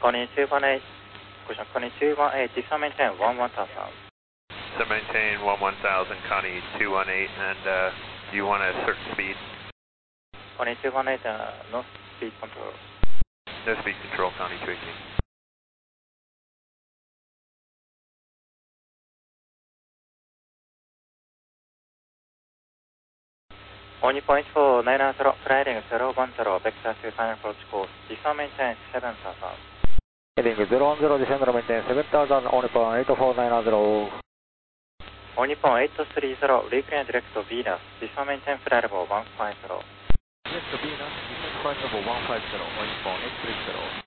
Connie 218, Connie 218, descend maintain 11,000. Descend maintain 11,000, Connie 218, and do you want a certain speed? Connie 218, no speed control. No speed control, Connie 218. Connie point 4, 990, flying 010, vector to final approach course, descend maintain 7,000. Heading 010, descend maintain 7,000, Onipon 8490. Onipon 830, reclaim direct to Venus, descend maintain flight level 150. Direct to Venus, descend flight level 150, Onipon 830.